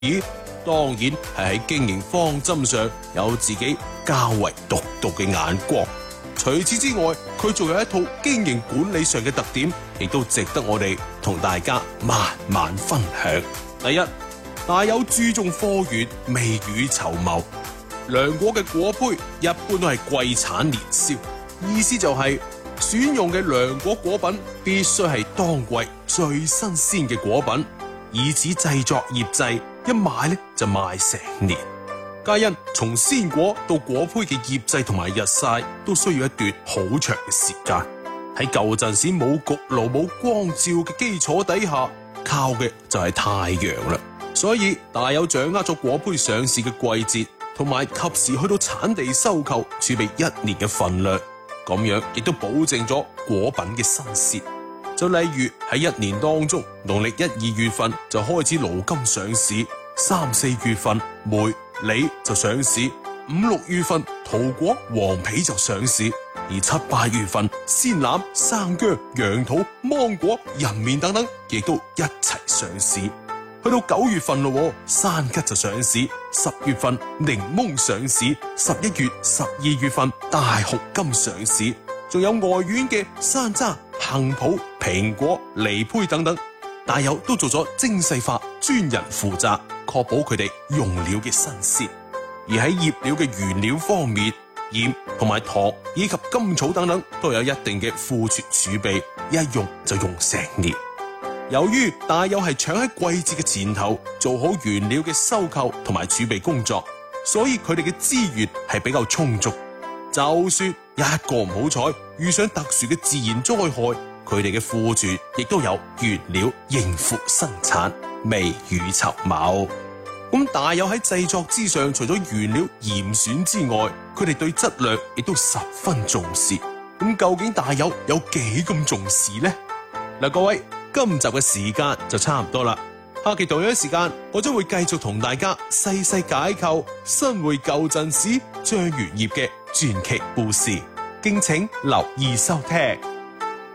當然係喺經營方針上有自己較為獨到嘅眼光。除此之外，佢仲有一套經營管理上嘅特點，亦都值得我哋同大家慢慢分享。第一，大有注重貨源，未雨綢繆。良果嘅果胚一般都係季產年銷，意思就係選用嘅良果果品必須係當季最新鮮嘅果品，以此製作醃製，一賣呢就賣成年。皆因從鮮果到果胚嘅醃製同埋日曬都需要一段好長嘅時間。喺舊陣時冇焗爐冇光照嘅基礎底下，靠嘅就係太陽啦。所以大有掌握咗果胚上市嘅季節，同埋及時去到產地收購，儲備一年嘅份量，咁樣亦都保證咗果品嘅新鮮。就例如喺一年當中，農曆1、2月份就開始蘆柑上市，3、4月份梅、李就上市，5、6月份桃果、黃皮就上市，而7、8月份鮮欖、生薑、楊桃、芒果、人面等等，亦都一齊上市。去到9月份咯，山桔就上市；10月份檸檬上市；11月、12月份大紅柑上市，仲有外院嘅山楂、杏脯、蘋果、梨胚等等，大有都做咗精細化，專人負責，確保佢哋用料嘅新鮮。而喺醃料嘅原料方面，鹽同埋糖以及甘草等等都有一定嘅庫存儲備，一用就用成年。由於大有係搶喺季節嘅前頭做好原料嘅收購同埋儲備工作，所以佢哋嘅資源係比較充足。就算一個唔好彩遇上特殊嘅自然災害，佢哋嘅庫存亦都有原料應付生產，未雨綢繆。咁大有喺製作之上，除咗原料嚴選之外，佢哋對質量亦都十分重視。咁究竟大有有幾咁重視呢？嗱，各位，今集嘅時間就差唔多啦。下期同樣時間，我將會繼續同大家細細解構新會舊陣時醬園業嘅傳奇故事，敬請留意收聽。